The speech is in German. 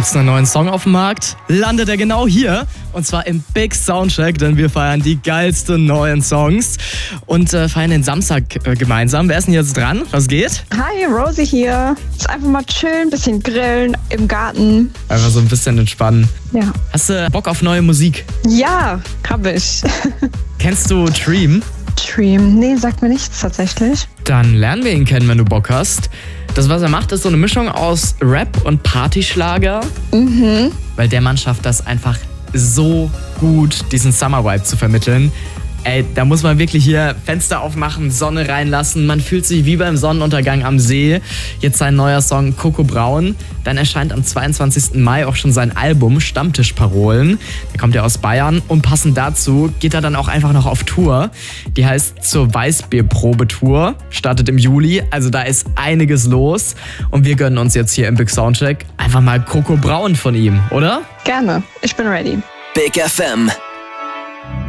Gibt es einen neuen Song auf dem Markt? Landet er genau hier. Und zwar im Big Soundcheck, denn wir feiern die geilsten neuen Songs. Und feiern den Samstag gemeinsam. Wer ist denn jetzt dran? Was geht? Hi, Rosie hier. Ist einfach mal chillen, bisschen grillen im Garten. Einfach so ein bisschen entspannen. Ja. Hast du Bock auf neue Musik? Ja, hab ich. Kennst du Dream? Dream? Nee, sagt mir nichts tatsächlich. Dann lernen wir ihn kennen, wenn du Bock hast. Das, was er macht, ist so eine Mischung aus Rap und Partyschlager. Weil der Mann schafft das einfach so gut, diesen Summer-Vibe zu vermitteln. Ey, da muss man wirklich hier Fenster aufmachen, Sonne reinlassen. Man fühlt sich wie beim Sonnenuntergang am See. Jetzt sein neuer Song Coco Braun. Dann erscheint am 22. Mai auch schon sein Album Stammtischparolen. Da kommt er aus Bayern und passend dazu geht er dann auch einfach noch auf Tour. Die heißt Zur Weißbier-Probetour. Startet im Juli, also da ist einiges los. Und wir gönnen uns jetzt hier im Big Soundcheck einfach mal Coco Braun von ihm, oder? Gerne. Ich bin ready. Big FM.